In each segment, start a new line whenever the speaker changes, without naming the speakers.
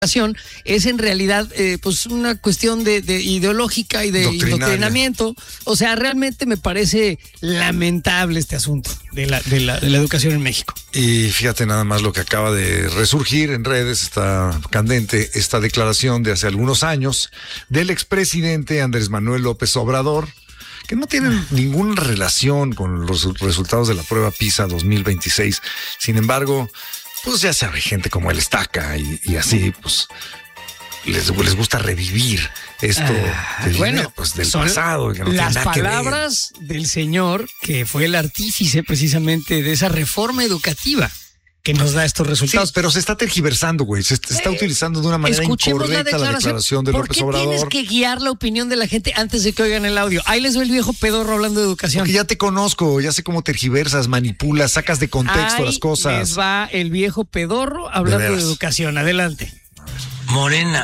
es en realidad pues una cuestión de ideológica y de indoctrinamiento. O sea, realmente me parece lamentable este asunto de la educación en México.
Y fíjate nada más lo que acaba de resurgir en redes, está candente esta declaración de hace algunos años del expresidente Andrés Manuel López Obrador, que no tienen ninguna relación con los resultados de la prueba PISA 2026. Sin embargo, pues ya sabe, gente como él estaca y así, pues les gusta revivir esto del pasado. Que no
las palabras del señor que fue el artífice precisamente de esa reforma educativa que nos da estos resultados.
Sí, pero se está tergiversando, güey. Se está utilizando de una manera incorrecta la declaración de López Obrador.
¿Por qué tienes que guiar la opinión de la gente antes de que oigan el audio? Ahí les doy el viejo pedorro hablando de educación.
Porque ya te conozco, ya sé cómo tergiversas, manipulas, sacas de contexto las cosas.
Les va el viejo pedorro hablando de educación. Adelante.
Morena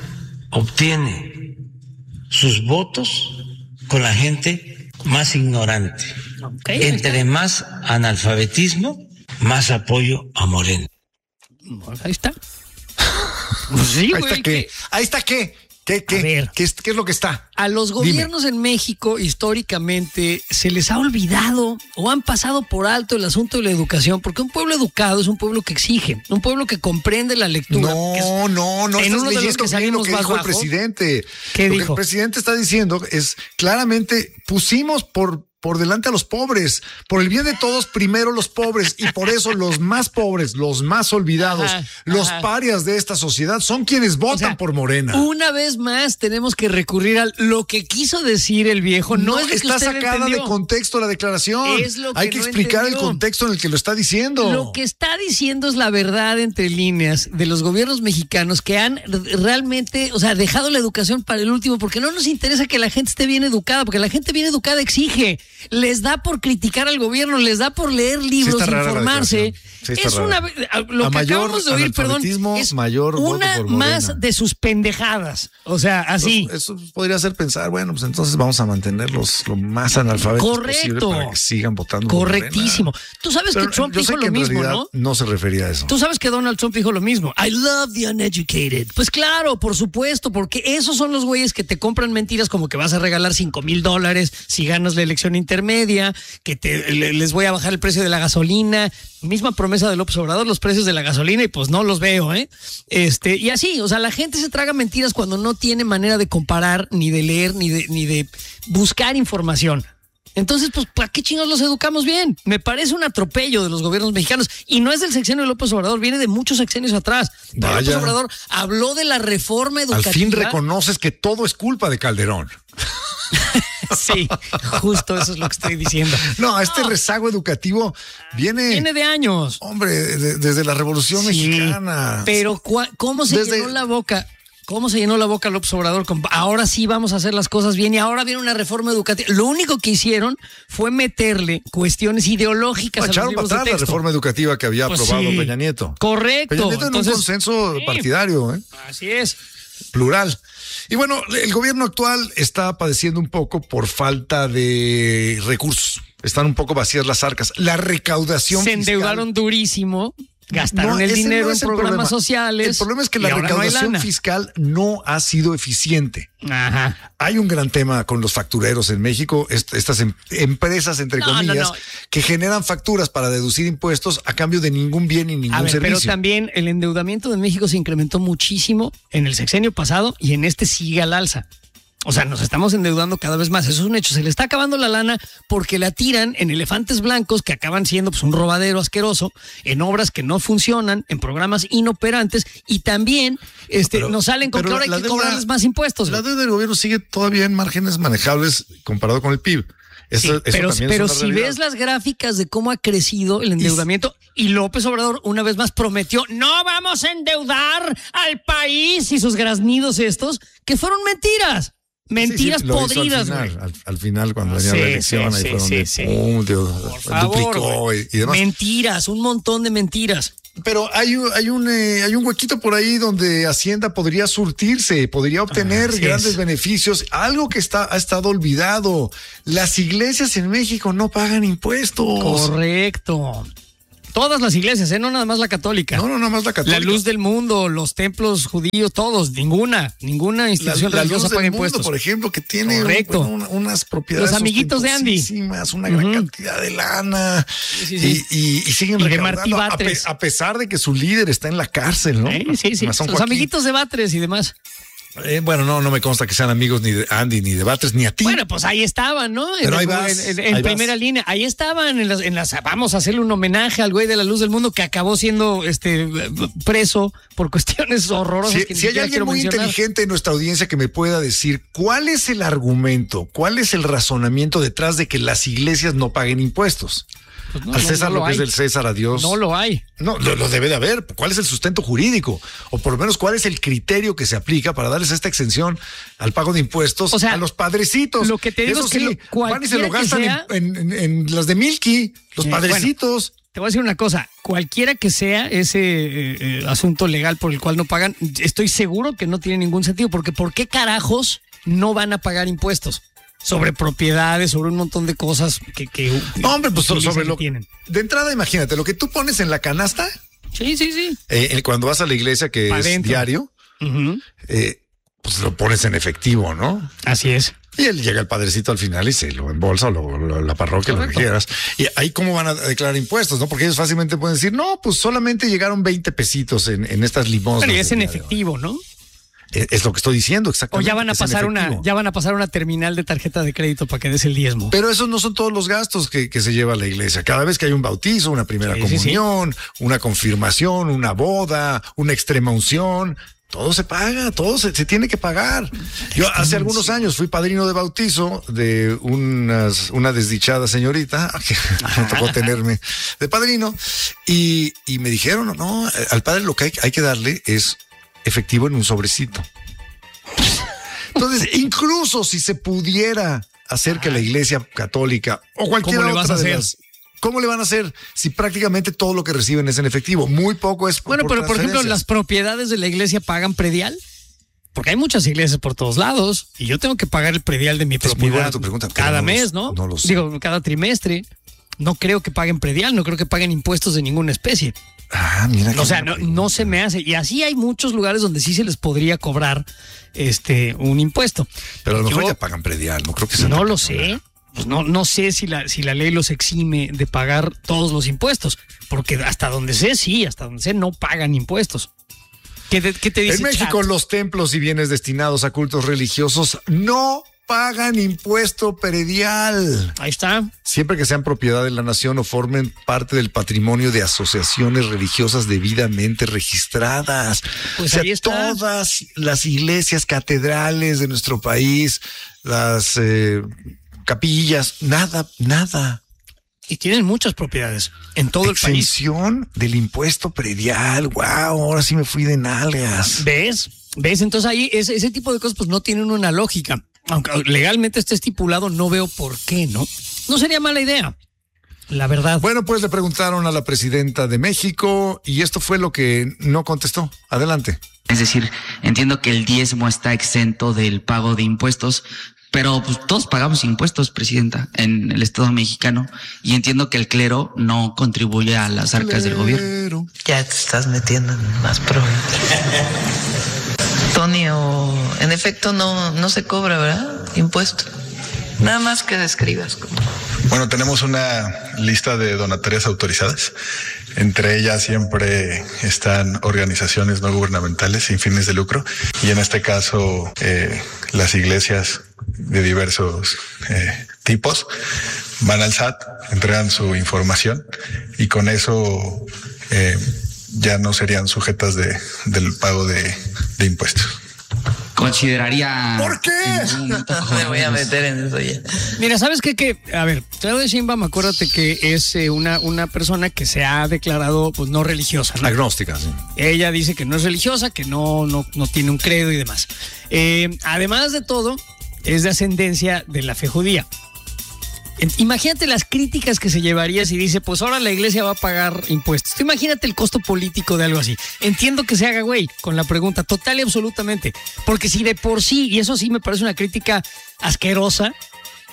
obtiene sus votos con la gente más ignorante. Entre más analfabetismo, más apoyo a Morena.
Ahí está.
Sí, güey. ¿Ahí está qué? ¿Qué es lo que está?
A los gobiernos en México, históricamente, se les ha olvidado o han pasado por alto el asunto de la educación, porque un pueblo educado es un pueblo que exige, un pueblo que comprende la lectura.
No.
En uno de los que salimos más
dijo
bajos.
El presidente.
¿Qué dijo?
Lo que el presidente está diciendo es claramente pusimos por delante a los pobres, por el bien de todos, primero los pobres, y por eso los más pobres, los más olvidados, los parias de esta sociedad son quienes votan por Morena.
Una vez más tenemos que recurrir a lo que quiso decir el viejo. No es lo
está
que
sacada
entendió
de contexto la declaración. Hay que explicar el contexto en el que lo está diciendo.
Lo que está diciendo es la verdad entre líneas de los gobiernos mexicanos que han realmente, dejado la educación para el último, porque no nos interesa que la gente esté bien educada, porque la gente bien educada exige. Les da por criticar al gobierno, les da por leer libros, informarse. Es lo que acabamos de oír, es
mayor
una
voto por
más de sus pendejadas. O sea, así.
Eso podría hacer pensar, bueno, pues entonces vamos a mantenerlos lo más analfabetos posible para que sigan votando.
Correctísimo. Tú sabes que Trump dijo lo mismo, ¿no?
No se refería a eso.
Tú sabes que Donald Trump dijo lo mismo. I love the uneducated. Pues claro, por supuesto, porque esos son los güeyes que te compran mentiras como que vas a regalar $5,000 si ganas la elección intermedia, que les voy a bajar el precio de la gasolina. Misma promesa de López Obrador, los precios de la gasolina, y pues no los veo, y así, la gente se traga mentiras cuando no tiene manera de comparar, ni de leer, ni de buscar información. Entonces, pues, ¿para qué chingados los educamos bien? Me parece un atropello de los gobiernos mexicanos, y no es del sexenio de López Obrador, viene de muchos sexenios atrás. López Obrador habló de la reforma educativa.
Al fin reconoces que todo es culpa de Calderón.
Sí, justo eso es lo que estoy diciendo.
No, rezago educativo viene
de años.
Hombre, desde la Revolución Mexicana.
Pero ¿cómo se llenó la boca? ¿Cómo se llenó la boca López Obrador? Ahora sí vamos a hacer las cosas bien y ahora viene una reforma educativa. Lo único que hicieron fue meterle cuestiones ideológicas a los libros de texto.
La reforma educativa que había aprobado Peña Nieto.
Correcto.
Peña Nieto en un consenso partidario.
Así es.
Plural. Y bueno, el gobierno actual está padeciendo un poco por falta de recursos. Están un poco vacías las arcas. La recaudación fiscal.
Se endeudaron durísimo. Gastaron el dinero en programas sociales.
El problema es que la recaudación fiscal no ha sido eficiente.
Ajá.
Hay un gran tema con los factureros en México, estas empresas, entre comillas, que generan facturas para deducir impuestos a cambio de ningún bien y ningún servicio.
Pero también el endeudamiento de México se incrementó muchísimo en el sexenio pasado y en este sigue al alza. Nos estamos endeudando cada vez más. Eso es un hecho. Se le está acabando la lana porque la tiran en elefantes blancos que acaban siendo un robadero asqueroso, en obras que no funcionan, en programas inoperantes, y también nos salen con que ahora hay que cobrarles más impuestos.
La deuda del gobierno sigue todavía en márgenes manejables comparado con el PIB.
Pero si ves las gráficas de cómo ha crecido el endeudamiento, y López Obrador una vez más prometió, no vamos a endeudar al país, y sus graznidos que fueron mentiras. Mentiras podridas, güey.
Al final, cuando venía la elección, ahí fueron duplicó y demás.
Mentiras, un montón de mentiras.
Pero hay un huequito por ahí donde Hacienda podría surtirse, podría obtener grandes beneficios. Algo que ha estado olvidado. Las iglesias en México no pagan impuestos.
Correcto. Todas las iglesias, no nada más la católica.
No, nada más la católica.
La Luz del Mundo, los templos judíos, todos, ninguna institución religiosa paga impuestos.
Por ejemplo, que tiene unas propiedades.
Los amiguitos de Andy.
Una gran cantidad de lana. Sí. Y siguen recaudando a pesar de que su líder está en la cárcel, ¿no?
Sí. Los amiguitos de Batres y demás.
Bueno, no me consta que sean amigos ni de Andy, ni de Batres, ni a ti.
Bueno, pues ahí estaban, ¿no?
Pero
en primera línea. Ahí estaban en las vamos a hacerle un homenaje al güey de la Luz del Mundo que acabó siendo preso por cuestiones horrorosas.
Si hay alguien muy inteligente en nuestra audiencia que me pueda decir cuál es el argumento, cuál es el razonamiento detrás de que las iglesias no paguen impuestos. Pues al César lo que es del César, a Dios.
No lo hay.
No, lo debe de haber. ¿Cuál es el sustento jurídico? O por lo menos, ¿cuál es el criterio que se aplica para darles esta exención al pago de impuestos a los padrecitos?
Lo que te digo es que
van y se lo gastan en las de Milky, los padrecitos.
Bueno, te voy a decir una cosa. Cualquiera que sea ese asunto legal por el cual no pagan, estoy seguro que no tiene ningún sentido. Porque ¿por qué carajos no van a pagar impuestos? Sobre propiedades, sobre un montón de cosas que
hombre, pues sobre lo que tienen. De entrada, imagínate, lo que tú pones en la canasta.
Sí.
Cuando vas a la iglesia, que es diario, pues lo pones en efectivo, ¿no?
Así es.
Y él llega el padrecito al final y se lo embolsa o la parroquia, lo que quieras. Y ahí cómo van a declarar impuestos, ¿no? Porque ellos fácilmente pueden decir, no, pues solamente llegaron 20 pesitos en estas limosnas.
Pero es en efectivo, ¿no?
Es lo que estoy diciendo, exactamente.
O ya van a pasar una terminal de tarjeta de crédito para que des el diezmo.
Pero esos no son todos los gastos que se lleva la iglesia. Cada vez que hay un bautizo, una primera comunión, una confirmación, una boda, una extrema unción, todo se paga, todo se tiene que pagar. Yo hace algunos años fui padrino de bautizo de una desdichada señorita que me tocó tenerme de padrino y me dijeron, no, al padre lo que hay que darle es efectivo en un sobrecito. Entonces, incluso si se pudiera hacer que la iglesia católica o cualquier otra de las... ¿Cómo le van a hacer si prácticamente todo lo que reciben es en efectivo? Muy poco es
bueno, pero por ejemplo, ¿las propiedades de la iglesia pagan predial? Porque hay muchas iglesias por todos lados y yo tengo que pagar el predial de mi propiedad.
Es muy buena tu pregunta.
Cada mes, ¿no?
No lo sé.
Digo, cada trimestre. No creo que paguen predial, no creo que paguen impuestos de ninguna especie.
Mira.
O sea, no se me hace. Y así hay muchos lugares donde sí se les podría cobrar un impuesto.
Pero a lo mejor ya pagan predial, no creo que sea.
No lo sé. Pues no sé si la ley los exime de pagar todos los impuestos. Porque hasta donde sé, no pagan impuestos. ¿Qué te dice?
En México, los templos y bienes destinados a cultos religiosos no pagan impuesto predial.
Ahí está.
Siempre que sean propiedad de la nación o formen parte del patrimonio de asociaciones religiosas debidamente registradas.
Pues ahí está.
Todas las iglesias, catedrales de nuestro país, las capillas, nada.
Y tienen muchas propiedades en todo el país.
Exención del impuesto predial. Wow, ahora sí me fui de nalgas.
¿Ves? Entonces ahí ese tipo de cosas pues no tienen una lógica. Aunque legalmente esté estipulado, no veo por qué, ¿no? No sería mala idea, la verdad.
Bueno, pues le preguntaron a la presidenta de México y esto fue lo que no contestó. Adelante.
Es decir, entiendo que el diezmo está exento del pago de impuestos, pero pues todos pagamos impuestos, presidenta, en el Estado mexicano, y entiendo que el clero no contribuye a las arcas del gobierno.
Ya te estás metiendo en más problemas. Antonio, en efecto no se cobra, ¿verdad? Impuesto. Nada más que describas.
Bueno, tenemos una lista de donatarias autorizadas. Entre ellas siempre están organizaciones no gubernamentales sin fines de lucro. Y en este caso, las iglesias de diversos tipos van al SAT, entregan su información y con eso ya no serían sujetas del pago de impuestos.
Consideraría...
¿Por qué?
Me voy a meter en eso ya.
Mira, ¿sabes qué? A ver, Claudia Sheinbaum, acuérdate que es una persona que se ha declarado pues no religiosa, ¿no?
Agnóstica, sí.
Ella dice que no es religiosa, que no tiene un credo y demás. Además de todo, es de ascendencia de la fe judía. Imagínate las críticas que se llevaría si dice, pues ahora la iglesia va a pagar impuestos. Tú imagínate el costo político de algo así. Entiendo que se haga güey con la pregunta, total y absolutamente. Porque si de por sí, y eso sí me parece una crítica asquerosa,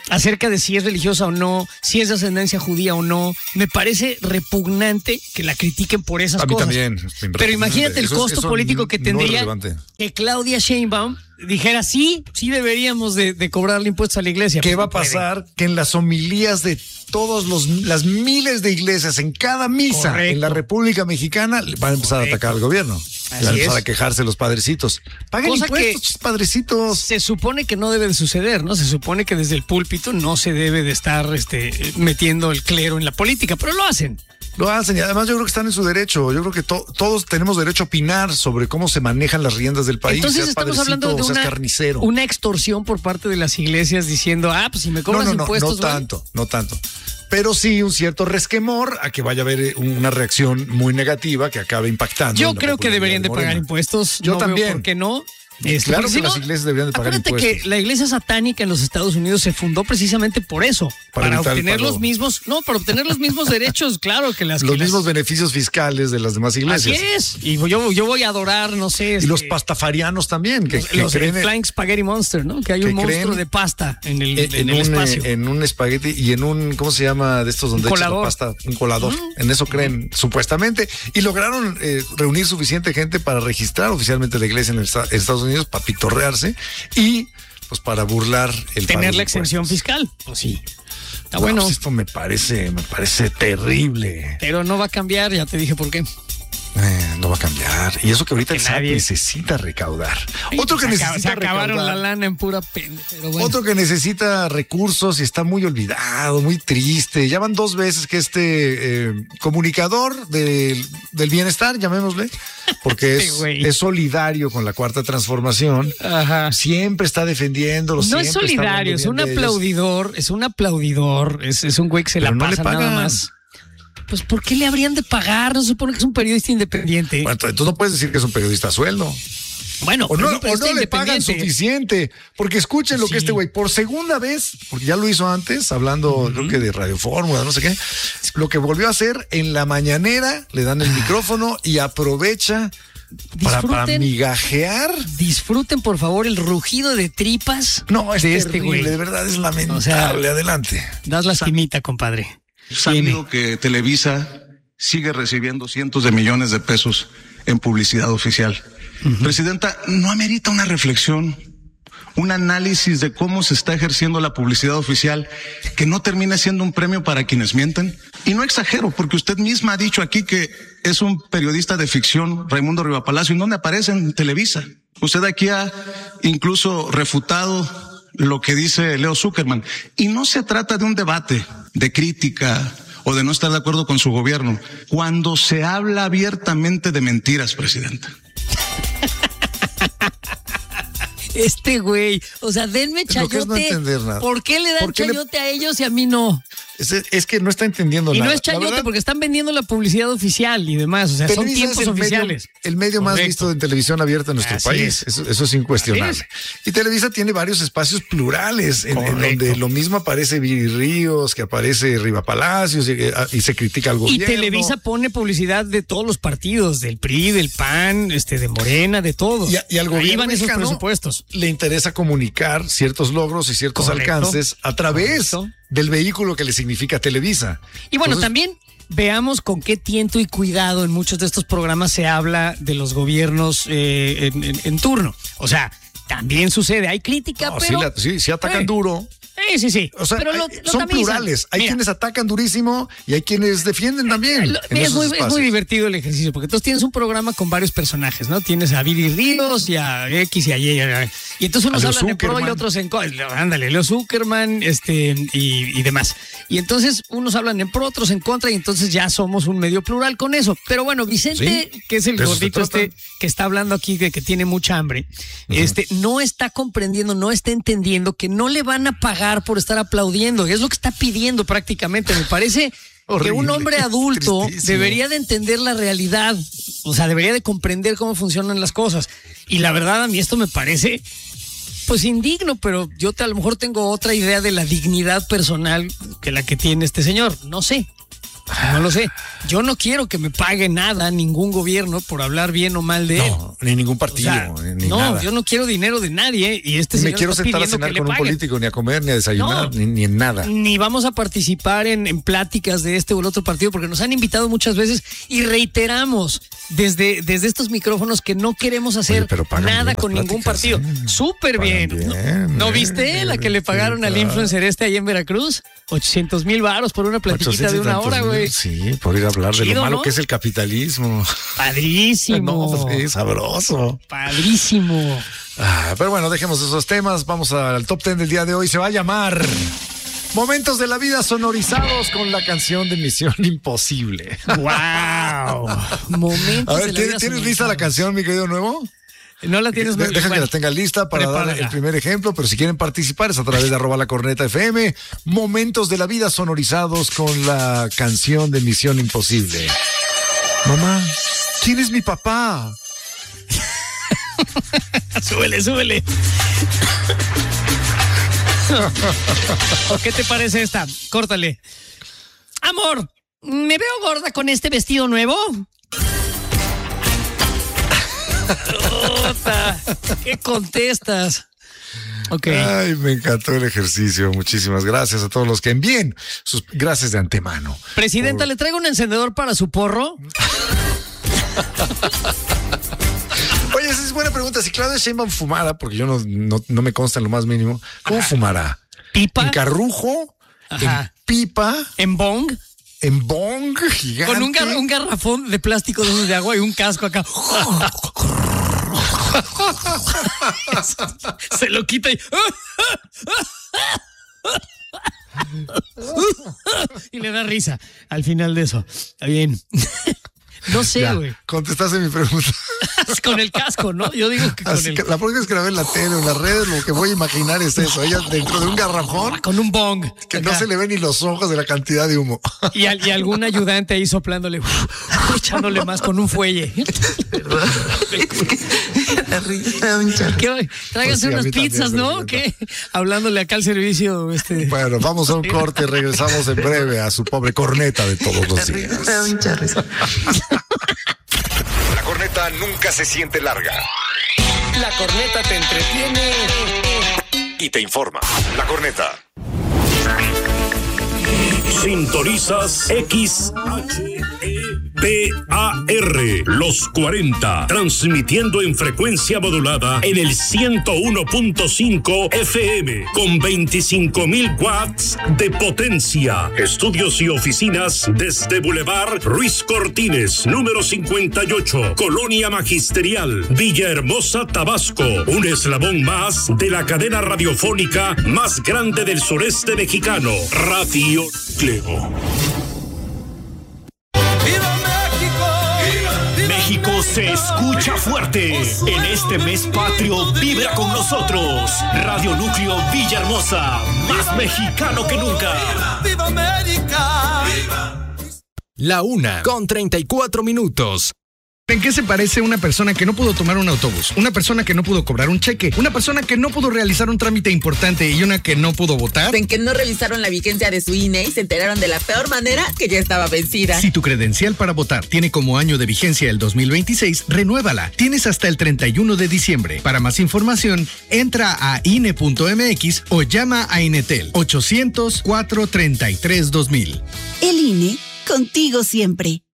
acerca de si es religiosa o no, si es de ascendencia judía o no. Me parece repugnante que la critiquen por esas cosas.
A mí también.
Pero imagínate el costo político que tendría
que
Claudia Sheinbaum dijera sí deberíamos de cobrarle impuestos a la iglesia.
¿Qué va a pasar? Que en las homilías de todas las miles de iglesias en cada misa
Correcto.
en la República Mexicana van a empezar a atacar al gobierno.
Así
Van a empezar
es.
a quejarse los padrecitos. Paguen
Cosa
impuestos, padrecitos.
Se supone que no debe de suceder, ¿no? Se supone que desde el púlpito no se debe de estar metiendo el clero en la política, pero lo hacen.
Lo hacen y además yo creo que están en su derecho. Yo creo que todos tenemos derecho a opinar sobre cómo se manejan las riendas del país.
Entonces
seas
estamos
padrecito
hablando de
o seas carnicero.
una extorsión por parte de las iglesias diciendo, pues si me cobras impuestos...
No tanto. Pero sí un cierto resquemor a que vaya a haber una reacción muy negativa que acabe impactando.
Yo creo que deberían de pagar impuestos.
Yo también.
Veo ¿por qué no?
Claro que las iglesias deberían de pagar
impuestos.
impuestos.
Que la iglesia satánica en los Estados Unidos se fundó precisamente por eso. Para obtener los mismos derechos, claro, que las...
Los mismos beneficios fiscales de las demás iglesias.
Así es. Y yo voy a adorar, no sé...
Y los pastafarianos también. Que
los
creen
Flying Spaghetti Monster, ¿no? Que hay un monstruo de pasta en el espacio.
En un espagueti y en un, ¿cómo se llama? De estos donde echas la pasta, un colador. En eso creen, supuestamente. Y lograron reunir suficiente gente para registrar oficialmente la iglesia en Estados Unidos, para pitorrearse y pues para burlar el
tener la exención fiscal. Pues sí. Está bueno.
Pues esto me parece terrible.
Pero no va a cambiar, ya te dije por qué.
No va a cambiar. Y eso que ahorita el SAT necesita recaudar. Otro que necesita
se acabaron la lana en pura pena. Pero bueno.
Otro que necesita recursos y está muy olvidado, muy triste. Ya van 2 veces que comunicador del bienestar, llamémosle, porque es solidario con la Cuarta Transformación.
Ajá.
Siempre está defendiéndolo.
No es solidario, es un aplaudidor, es un güey que se la pasa nada más. Pues ¿por qué le habrían de pagar? No se supone que es un periodista independiente.
Bueno, entonces no puedes decir que es un periodista a sueldo.
Bueno,
o no le pagan suficiente. Porque escuchen lo que este güey, por segunda vez, porque ya lo hizo antes, hablando creo que de Radio Fórmula, no sé qué, lo que volvió a hacer en la mañanera, le dan el micrófono y aprovecha para migajear.
Disfruten, por favor, el rugido de tripas.
No, es
de
terrible,
este güey.
De verdad es lamentable. Adelante.
Das la esquinita, compadre.
Sabido que Televisa sigue recibiendo cientos de millones de pesos en publicidad oficial. Presidenta, ¿no amerita una reflexión, un análisis de cómo se está ejerciendo la publicidad oficial que no termine siendo un premio para quienes mienten? Y no exagero, porque usted misma ha dicho aquí que es un periodista de ficción, Raimundo Rivapalacio, ¿y dónde aparece en Televisa? Usted aquí ha incluso refutado lo que dice Leo Zuckerman. Y no se trata de un debate, de crítica o de no estar de acuerdo con su gobierno. Cuando se habla abiertamente de mentiras, presidenta.
Este güey, o sea, denme chayote.
Lo que es no entender nada.
¿Por qué le dan chayote a ellos y a mí no?
Es que no está entendiendo nada.
Y no es chayote porque están vendiendo la publicidad oficial y demás. O sea, son tiempos oficiales.
El medio más visto en televisión abierta en nuestro país. Eso es incuestionable. Y Televisa tiene varios espacios plurales en donde lo mismo aparece Viri Ríos, que aparece Riva Palacios y se critica al gobierno.
Y Televisa pone publicidad de todos los partidos, del PRI, del PAN, de Morena, de todos.
Y al gobierno
ahí van esos
mexicano
presupuestos.
Le interesa comunicar ciertos logros y ciertos alcances a través del vehículo que le significa Televisa.
Y bueno, también veamos con qué tiento y cuidado en muchos de estos programas se habla de los gobiernos en turno. O sea, también sucede, hay crítica, pero...
Sí atacan duro.
Sí.
O sea,
pero
son plurales. Hay quienes atacan durísimo y hay quienes defienden también.
Es muy divertido el ejercicio, porque entonces tienes un programa con varios personajes, ¿no? Tienes a Viri Ríos y a X y a Y. Y entonces unos hablan en pro y otros en contra. Ándale, Leo Zuckerman, y demás. Y entonces unos hablan en pro, otros en contra, y entonces ya somos un medio plural con eso. Pero bueno, Vicente, que es el gordito que está hablando aquí de que tiene mucha hambre, no está comprendiendo, no está entendiendo que no le van a pagar por estar aplaudiendo. Es lo que está pidiendo prácticamente. Me parece horrible, que un hombre adulto debería de entender la realidad. O sea, debería de comprender cómo funcionan las cosas. Y la verdad, a mí esto me parece pues indigno, pero yo a lo mejor tengo otra idea de la dignidad personal que la que tiene este señor. No sé. No lo sé. Yo no quiero que me pague nada ningún gobierno por hablar bien o mal de él.
No, ni ningún partido, ni nada.
Yo no quiero dinero de nadie y este señor
me quiero
está
sentar a
pidiendo
cenar
que
con
le
un
paguen.
político, ni a comer, ni a desayunar, ni en nada.
Ni vamos a participar en pláticas de este o el otro partido porque nos han invitado muchas veces y reiteramos desde estos micrófonos que no queremos hacer nada con ningún partido. Súper bien. ¿No viste la que le pagaron al influencer ahí en Veracruz? 800,000 varos por una platiquita de 1 hora, güey.
Sí, por ir a hablar de lo malo, ¿no?, que es el capitalismo.
Padrísimo.
No, sí, sabroso.
Padrísimo.
Pero bueno, dejemos esos temas. Vamos al top 10 del día de hoy. Se va a llamar Momentos de la Vida sonorizados con la canción de Misión Imposible.
¡Wow! Momentos de la vida.
¿Tienes lista la canción, mi querido Nuevo?
No la tienes.
Deja que la tenga lista para dar el primer ejemplo, pero si quieren participar es a través de @lacornetafm. Momentos de la Vida sonorizados con la canción de Misión Imposible. Mamá, ¿quién es mi papá?
Súbele. ¿O qué te parece esta? Córtale. Amor, ¿me veo gorda con este vestido nuevo? ¿Qué contestas? Okay.
Ay, me encantó el ejercicio. Muchísimas gracias a todos los que envíen sus gracias de antemano.
Presidenta, ¿le traigo un encendedor para su porro?
Oye, esa es buena pregunta. Si Claudia Sheinbaum fumara, porque yo no me consta en lo más mínimo, ¿cómo fumará?
¿Pipa?
¿En carrujo? ¿En pipa?
¿En bong?
¿En bong gigante?
Con un garrafón de plástico de agua y un casco acá. Se lo quita y le da risa al final de eso. Está bien. No sé, güey.
Contestaste mi pregunta.
Con el casco, ¿no? Yo digo que con
Así que la próxima vez que la ve en la tele o en las redes, lo que voy a imaginar es eso. Ella dentro de un garrafón.
Con un bong.
Que acá no se le ven ni los ojos de la cantidad de humo.
Y algún ayudante ahí soplándole, echándole más con un fuelle. Tráigase unas pizzas, ¿no? ¿Qué? Hablándole acá al servicio.
Bueno, vamos a un corte y regresamos en breve a su pobre corneta de todos los días.
La corneta nunca se siente larga.
La corneta te entretiene
y te informa. La corneta.
Sintonizas XHEPAR, los 40, transmitiendo en frecuencia modulada en el 101.5 FM, con 25,000 watts de potencia. Estudios y oficinas desde Boulevard Ruiz Cortines, número 58, Colonia Magisterial, Villahermosa, Tabasco. Un eslabón más de la cadena radiofónica más grande del sureste mexicano, Radio Cleo.
¡Viva México!
México se escucha fuerte. En este mes patrio vibra con nosotros. Radio Núcleo Villahermosa, más mexicano que nunca.
¡Viva América!
La 1:34. ¿En qué se parece una persona que no pudo tomar un autobús? Una persona que no pudo cobrar un cheque, una persona que no pudo realizar un trámite importante y una que no pudo votar.
En que no revisaron la vigencia de su INE y se enteraron de la peor manera que ya estaba vencida.
Si tu credencial para votar tiene como año de vigencia el 2026, renuévala. Tienes hasta el 31 de diciembre. Para más información, entra a INE.mx o llama a Inetel 800-433-2000.
El INE, contigo siempre.